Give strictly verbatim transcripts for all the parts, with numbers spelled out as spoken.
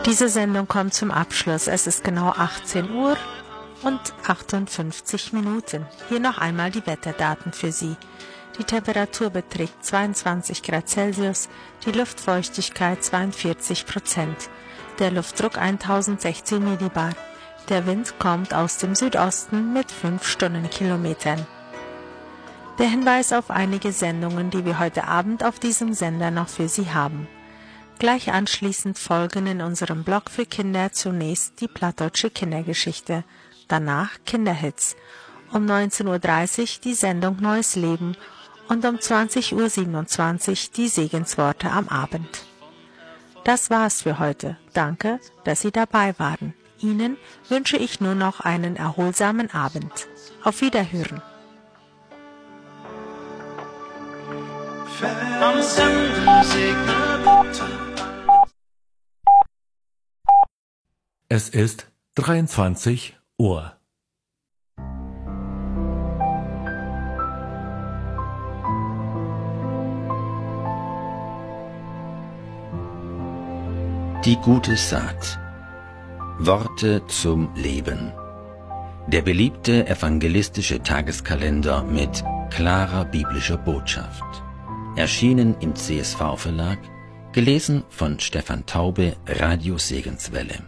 Diese Sendung kommt zum Abschluss. Es ist genau achtzehn Uhr und achtundfünfzig Minuten. Hier noch einmal die Wetterdaten für Sie. Die Temperatur beträgt zweiundzwanzig Grad Celsius, die Luftfeuchtigkeit zweiundvierzig Prozent, der Luftdruck tausendsechzehn Millibar. Der Wind kommt aus dem Südosten mit fünf Stundenkilometern. Der Hinweis auf einige Sendungen, die wir heute Abend auf diesem Sender noch für Sie haben. Gleich anschließend folgen in unserem Blog für Kinder zunächst die plattdeutsche Kindergeschichte, danach Kinderhits, um neunzehn Uhr dreißig die Sendung Neues Leben und um zwanzig Uhr siebenundzwanzig die Segensworte am Abend. Das war's für heute. Danke, dass Sie dabei waren. Ihnen wünsche ich nur noch einen erholsamen Abend. Auf Wiederhören. Es ist dreiundzwanzig Uhr. Die gute Saat. Worte zum Leben. Der beliebte evangelistische Tageskalender mit klarer biblischer Botschaft. Erschienen im C S V-Verlag, gelesen von Stefan Taube, Radio Segenswelle.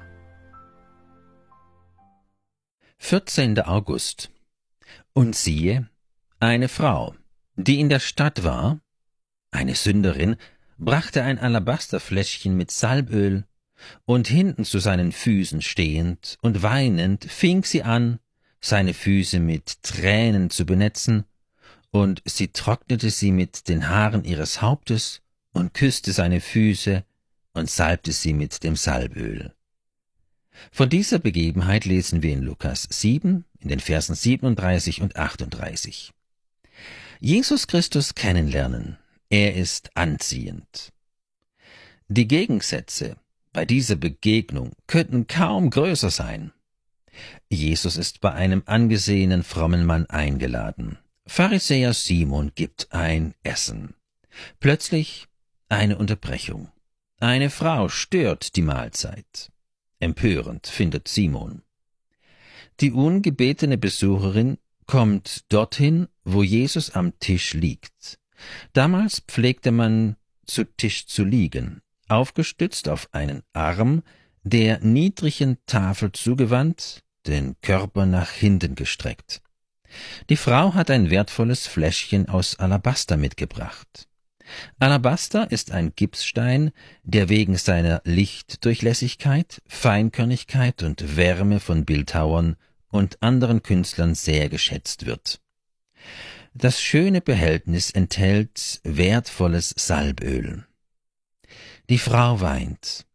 vierzehnter August. Und siehe, eine Frau, die in der Stadt war, eine Sünderin, brachte ein Alabasterfläschchen mit Salböl, und hinten zu seinen Füßen stehend und weinend fing sie an, seine Füße mit Tränen zu benetzen, und sie trocknete sie mit den Haaren ihres Hauptes und küsste seine Füße und salbte sie mit dem Salböl. Von dieser Begebenheit lesen wir in Lukas sieben, in den Versen siebenunddreißig und achtunddreißig. Jesus Christus kennenlernen, er ist anziehend. Die Gegensätze bei dieser Begegnung könnten kaum größer sein. Jesus ist bei einem angesehenen frommen Mann eingeladen. Pharisäer Simon gibt ein Essen. Plötzlich eine Unterbrechung. Eine Frau stört die Mahlzeit. Empörend findet Simon. Die ungebetene Besucherin kommt dorthin, wo Jesus am Tisch liegt. Damals pflegte man zu Tisch zu liegen, aufgestützt auf einen Arm, der niedrigen Tafel zugewandt, den Körper nach hinten gestreckt. Die Frau hat ein wertvolles Fläschchen aus Alabaster mitgebracht. Alabaster ist ein Gipsstein, der wegen seiner Lichtdurchlässigkeit, Feinkörnigkeit und Wärme von Bildhauern und anderen Künstlern sehr geschätzt wird. Das schöne Behältnis enthält wertvolles Salböl. Die Frau weint.